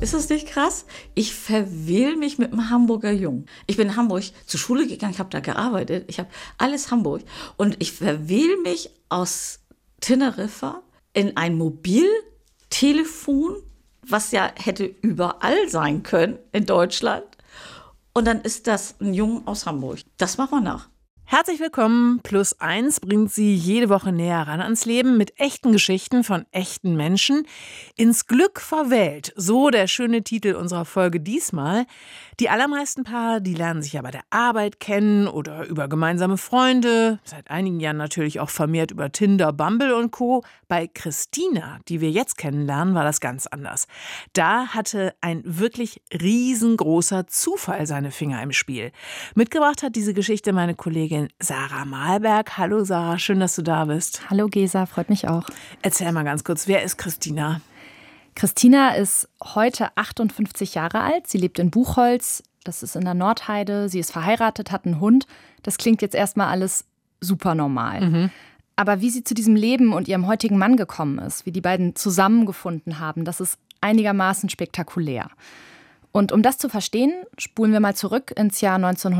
Ist das nicht krass? Ich verwähl mich mit einem Hamburger Jungen. Ich bin in Hamburg zur Schule gegangen, ich habe da gearbeitet, ich habe alles Hamburg. Und ich verwähl mich aus Teneriffa in ein Mobiltelefon, was ja hätte überall sein können in Deutschland. Und dann ist das ein Junge aus Hamburg. Das machen wir nach. Herzlich willkommen. +1 bringt Sie jede Woche näher ran ans Leben mit echten Geschichten von echten Menschen. Ins Glück verwählt, so der schöne Titel unserer Folge diesmal. Die allermeisten Paare, die lernen sich ja bei der Arbeit kennen oder über gemeinsame Freunde. Seit einigen Jahren natürlich auch vermehrt über Tinder, Bumble und Co. Bei Christina, die wir jetzt kennenlernen, war das ganz anders. Da hatte ein wirklich riesengroßer Zufall seine Finger im Spiel. Mitgebracht hat diese Geschichte meine Kollegin Sarah Mahlberg. Hallo Sarah, schön, dass du da bist. Hallo Gesa, freut mich auch. Erzähl mal ganz kurz, wer ist Christina? Christina ist heute 58 Jahre alt. Sie lebt in Buchholz, das ist in der Nordheide. Sie ist verheiratet, hat einen Hund. Das klingt jetzt erstmal alles super normal. Aber wie sie zu diesem Leben und ihrem heutigen Mann gekommen ist, wie die beiden zusammengefunden haben, das ist einigermaßen spektakulär. Und um das zu verstehen, spulen wir mal zurück ins Jahr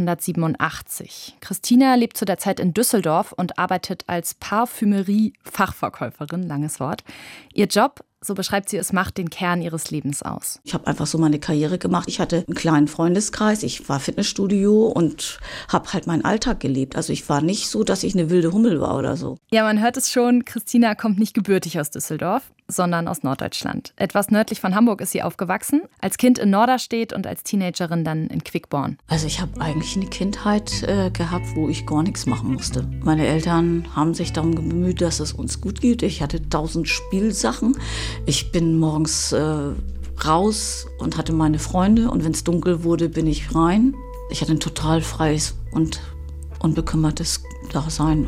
1987. Christina lebt zu der Zeit in Düsseldorf und arbeitet als Parfümerie-Fachverkäuferin, langes Wort. Ihr Job, so beschreibt sie es, macht den Kern ihres Lebens aus. Ich habe einfach so meine Karriere gemacht. Ich hatte einen kleinen Freundeskreis, ich war Fitnessstudio und habe halt meinen Alltag gelebt. Also ich war nicht so, dass ich eine wilde Hummel war oder so. Ja, man hört es schon, Christina kommt nicht gebürtig aus Düsseldorf, sondern aus Norddeutschland. Etwas nördlich von Hamburg ist sie aufgewachsen, als Kind in Norderstedt und als Teenagerin dann in Quickborn. Also ich habe eigentlich eine Kindheit gehabt, wo ich gar nichts machen musste. Meine Eltern haben sich darum bemüht, dass es uns gut geht. Ich hatte 1000 Spielsachen. Ich bin morgens raus und hatte meine Freunde. Und wenn es dunkel wurde, bin ich rein. Ich hatte ein total freies und unbekümmertes Dasein.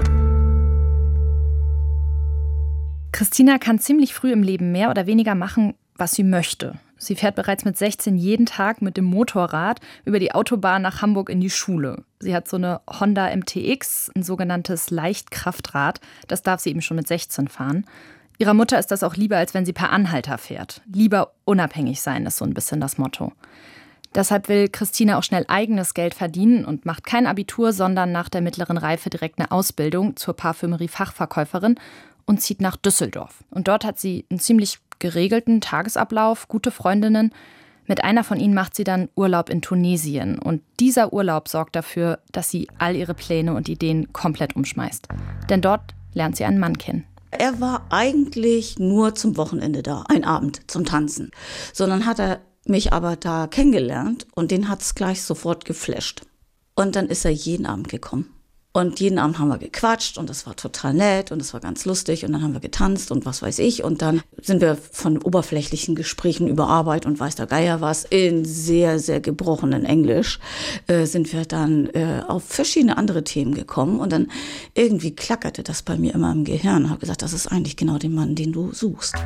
Christina kann ziemlich früh im Leben mehr oder weniger machen, was sie möchte. Sie fährt bereits mit 16 jeden Tag mit dem Motorrad über die Autobahn nach Hamburg in die Schule. Sie hat so eine Honda MTX, ein sogenanntes Leichtkraftrad. Das darf sie eben schon mit 16 fahren. Ihrer Mutter ist das auch lieber, als wenn sie per Anhalter fährt. Lieber unabhängig sein, ist so ein bisschen das Motto. Deshalb will Christina auch schnell eigenes Geld verdienen und macht kein Abitur, sondern nach der mittleren Reife direkt eine Ausbildung zur Parfümerie-Fachverkäuferin und zieht nach Düsseldorf. Und dort hat sie einen ziemlich geregelten Tagesablauf, gute Freundinnen. Mit einer von ihnen macht sie dann Urlaub in Tunesien. Und dieser Urlaub sorgt dafür, dass sie all ihre Pläne und Ideen komplett umschmeißt. Denn dort lernt sie einen Mann kennen. Er war eigentlich nur zum Wochenende da, ein Abend zum Tanzen. Sondern hat er mich aber da kennengelernt und den hat es gleich sofort geflasht. Und dann ist er jeden Abend gekommen. Und jeden Abend haben wir gequatscht und das war total nett und das war ganz lustig und dann haben wir getanzt und was weiß ich. Und dann sind wir von oberflächlichen Gesprächen über Arbeit und weiß der Geier was in sehr, sehr gebrochenen Englisch sind wir dann auf verschiedene andere Themen gekommen. Und dann irgendwie klackerte das bei mir immer im Gehirn. Ich habe gesagt, das ist eigentlich genau der Mann, den du suchst.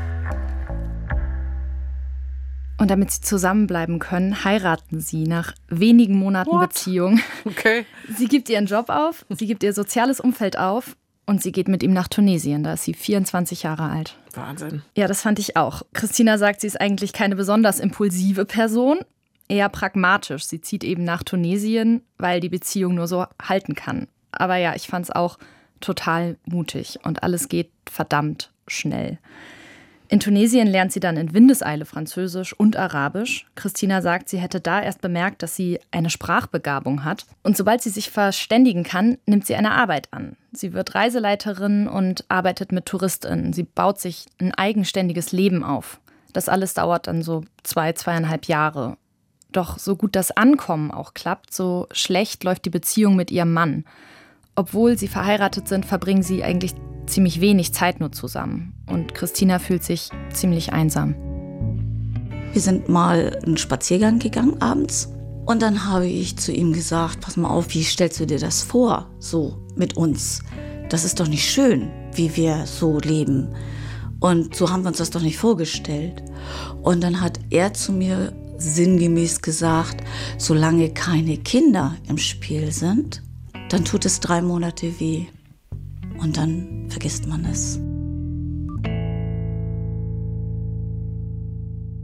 Und damit sie zusammenbleiben können, heiraten sie nach wenigen Monaten Beziehung. Okay. Sie gibt ihren Job auf, sie gibt ihr soziales Umfeld auf und sie geht mit ihm nach Tunesien. Da ist sie 24 Jahre alt. Wahnsinn. Ja, das fand ich auch. Christina sagt, sie ist eigentlich keine besonders impulsive Person, eher pragmatisch. Sie zieht eben nach Tunesien, weil die Beziehung nur so halten kann. Aber ja, ich fand es auch total mutig und alles geht verdammt schnell. In Tunesien lernt sie dann in Windeseile Französisch und Arabisch. Christina sagt, sie hätte da erst bemerkt, dass sie eine Sprachbegabung hat. Und sobald sie sich verständigen kann, nimmt sie eine Arbeit an. Sie wird Reiseleiterin und arbeitet mit TouristInnen. Sie baut sich ein eigenständiges Leben auf. Das alles dauert dann so 2,5 Jahre. Doch so gut das Ankommen auch klappt, so schlecht läuft die Beziehung mit ihrem Mann. Obwohl sie verheiratet sind, verbringen sie eigentlich ziemlich wenig Zeit nur zusammen. Und Christina fühlt sich ziemlich einsam. Wir sind mal einen Spaziergang gegangen abends. Und dann habe ich zu ihm gesagt, pass mal auf, wie stellst du dir das vor, so mit uns? Das ist doch nicht schön, wie wir so leben. Und so haben wir uns das doch nicht vorgestellt. Und dann hat er zu mir sinngemäß gesagt, solange keine Kinder im Spiel sind, dann tut es 3 Monate weh. Und dann vergisst man es.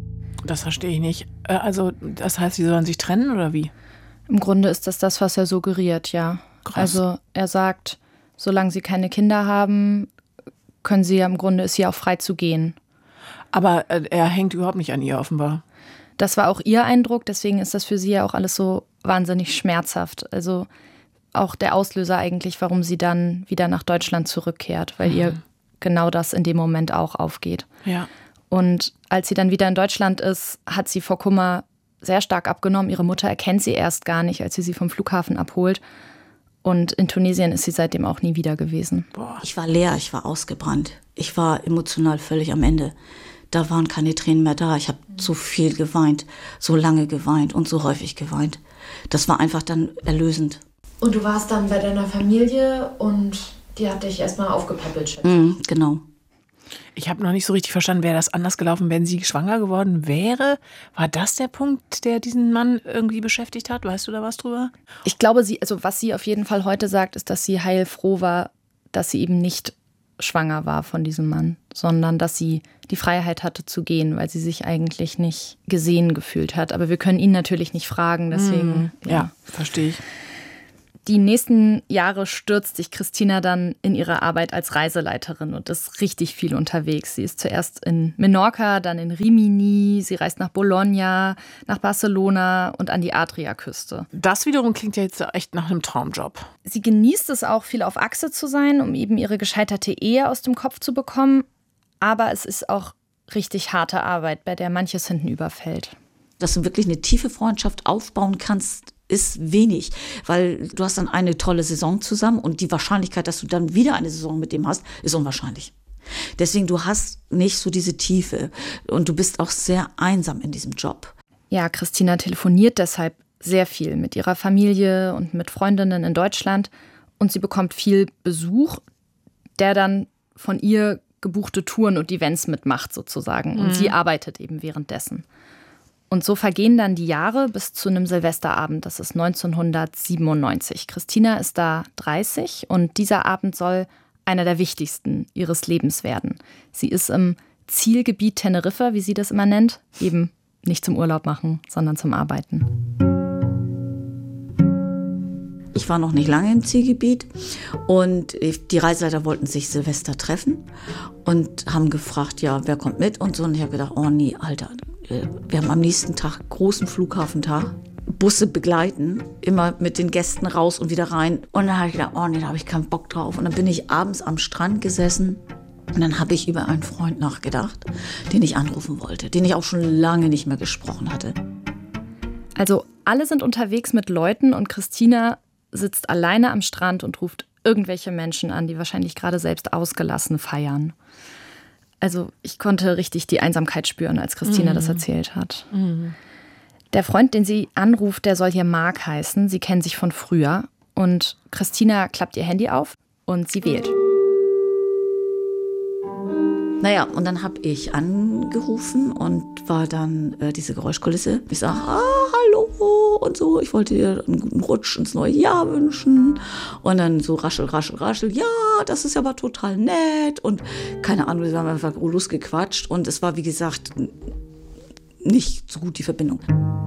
Das verstehe ich nicht. Also, das heißt, sie sollen sich trennen oder wie? Im Grunde ist das, was er suggeriert, ja. Krass. Also er sagt, solange sie keine Kinder haben, können sie ja im Grunde, ist sie auch frei zu gehen. Aber er hängt überhaupt nicht an ihr offenbar. Das war auch ihr Eindruck, deswegen ist das für sie ja auch alles so wahnsinnig schmerzhaft. Also auch der Auslöser eigentlich, warum sie dann wieder nach Deutschland zurückkehrt, weil ihr genau das in dem Moment auch aufgeht. Ja. Und als sie dann wieder in Deutschland ist, hat sie vor Kummer sehr stark abgenommen. Ihre Mutter erkennt sie erst gar nicht, als sie vom Flughafen abholt. Und in Tunesien ist sie seitdem auch nie wieder gewesen. Boah. Ich war leer, ich war ausgebrannt. Ich war emotional völlig am Ende. Da waren keine Tränen mehr da. Ich habe so viel geweint, so lange geweint und so häufig geweint. Das war einfach dann erlösend. Und du warst dann bei deiner Familie und die hat dich erstmal aufgepäppelt. Genau. Ich habe noch nicht so richtig verstanden, wäre das anders gelaufen, wenn sie schwanger geworden wäre? War das der Punkt, der diesen Mann irgendwie beschäftigt hat? Weißt du da was drüber? Ich glaube, was sie auf jeden Fall heute sagt, ist, dass sie heilfroh war, dass sie eben nicht schwanger war von diesem Mann, sondern dass sie die Freiheit hatte zu gehen, weil sie sich eigentlich nicht gesehen gefühlt hat. Aber wir können ihn natürlich nicht fragen, deswegen. Ja, verstehe ich. Die nächsten Jahre stürzt sich Christina dann in ihre Arbeit als Reiseleiterin und ist richtig viel unterwegs. Sie ist zuerst in Menorca, dann in Rimini, sie reist nach Bologna, nach Barcelona und an die Adriaküste. Das wiederum klingt ja jetzt echt nach einem Traumjob. Sie genießt es auch, viel auf Achse zu sein, um eben ihre gescheiterte Ehe aus dem Kopf zu bekommen. Aber es ist auch richtig harte Arbeit, bei der manches hinten überfällt. Dass du wirklich eine tiefe Freundschaft aufbauen kannst, ist wenig, weil du hast dann eine tolle Saison zusammen und die Wahrscheinlichkeit, dass du dann wieder eine Saison mit dem hast, ist unwahrscheinlich. Deswegen, du hast nicht so diese Tiefe und du bist auch sehr einsam in diesem Job. Ja, Christina telefoniert deshalb sehr viel mit ihrer Familie und mit Freundinnen in Deutschland und sie bekommt viel Besuch, der dann von ihr gebuchte Touren und Events mitmacht sozusagen und sie arbeitet eben währenddessen. Und so vergehen dann die Jahre bis zu einem Silvesterabend, das ist 1997. Christina ist da 30 und dieser Abend soll einer der wichtigsten ihres Lebens werden. Sie ist im Zielgebiet Teneriffa, wie sie das immer nennt, eben nicht zum Urlaub machen, sondern zum Arbeiten. Ich war noch nicht lange im Zielgebiet und die Reiseleiter wollten sich Silvester treffen und haben gefragt, ja, wer kommt mit und so. Und ich habe gedacht, oh nee, Alter, wir haben am nächsten Tag großen Flughafentag, Busse begleiten, immer mit den Gästen raus und wieder rein. Und dann habe ich gedacht, oh nee, da habe ich keinen Bock drauf. Und dann bin ich abends am Strand gesessen und dann habe ich über einen Freund nachgedacht, den ich anrufen wollte, den ich auch schon lange nicht mehr gesprochen hatte. Also alle sind unterwegs mit Leuten und Christina sitzt alleine am Strand und ruft irgendwelche Menschen an, die wahrscheinlich gerade selbst ausgelassen feiern. Also ich konnte richtig die Einsamkeit spüren, als Christina das erzählt hat. Der Freund, den sie anruft, der soll hier Marc heißen. Sie kennen sich von früher. Und Christina klappt ihr Handy auf und sie wählt. Naja, und dann habe ich angerufen und war dann diese Geräuschkulisse. Ich sage, hallo und so, ich wollte dir einen guten Rutsch ins neue Jahr wünschen. Und dann so raschel, raschel, raschel, ja, das ist aber total nett. Und keine Ahnung, wir haben einfach losgequatscht. Und es war, wie gesagt, nicht so gut die Verbindung.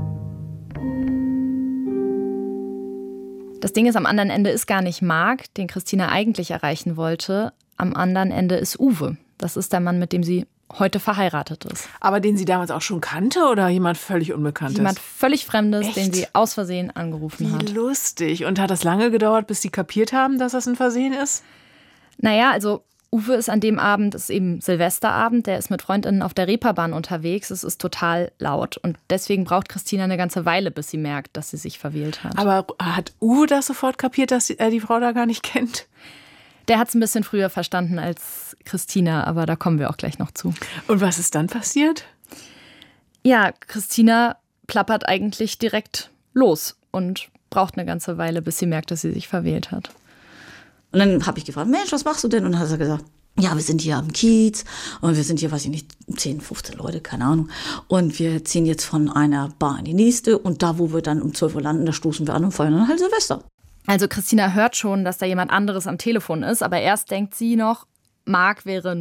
Das Ding ist, am anderen Ende ist gar nicht Marc, den Christina eigentlich erreichen wollte. Am anderen Ende ist Uwe. Das ist der Mann, mit dem sie heute verheiratet ist. Aber den sie damals auch schon kannte oder jemand völlig Unbekanntes? Jemand völlig Fremdes, Echt? den sie aus Versehen angerufen hat. Wie lustig. Und hat das lange gedauert, bis sie kapiert haben, dass das ein Versehen ist? Naja, also Uwe ist an dem Abend, ist eben Silvesterabend, der ist mit Freundinnen auf der Reeperbahn unterwegs. Es ist total laut und deswegen braucht Christina eine ganze Weile, bis sie merkt, dass sie sich verwählt hat. Aber hat Uwe das sofort kapiert, dass er die Frau da gar nicht kennt? Der hat es ein bisschen früher verstanden als Christina, aber da kommen wir auch gleich noch zu. Und was ist dann passiert? Ja, Christina plappert eigentlich direkt los und braucht eine ganze Weile, bis sie merkt, dass sie sich verwählt hat. Und dann habe ich gefragt, Mensch, was machst du denn? Und dann hat er gesagt, ja, wir sind hier am Kiez und wir sind hier, weiß ich nicht, 10, 15 Leute, keine Ahnung. Und wir ziehen jetzt von einer Bar in die nächste und da, wo wir dann um 12 Uhr landen, da stoßen wir an und feiern dann halt Silvester. Also Christina hört schon, dass da jemand anderes am Telefon ist, aber erst denkt sie noch, Marc wäre nur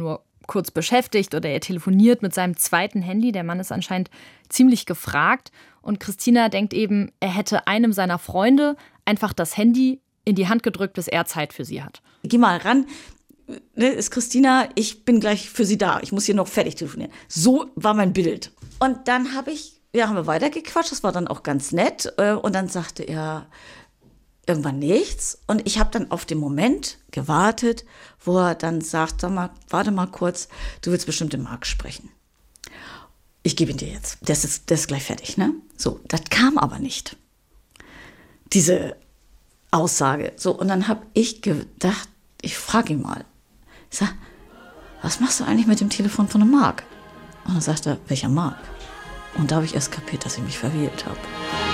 kurz beschäftigt oder er telefoniert mit seinem zweiten Handy. Der Mann ist anscheinend ziemlich gefragt. Und Christina denkt eben, er hätte einem seiner Freunde einfach das Handy in die Hand gedrückt, bis er Zeit für sie hat. Geh mal ran, ist Christina, ich bin gleich für sie da. Ich muss hier noch fertig telefonieren. So war mein Bild. Und dann haben wir weitergequatscht, das war dann auch ganz nett. Und dann sagte er irgendwann nichts. Und ich habe dann auf den Moment gewartet, wo er dann sagt, sag mal, warte mal kurz, du willst bestimmt den Marc sprechen. Ich gebe ihn dir jetzt. Der ist gleich fertig, ne? So, das kam aber nicht. Diese Aussage. So, und dann habe ich gedacht, ich frage ihn mal. Ich sag, was machst du eigentlich mit dem Telefon von dem Marc? Und dann sagt er, welcher Marc? Und da habe ich erst kapiert, dass ich mich verwählt habe.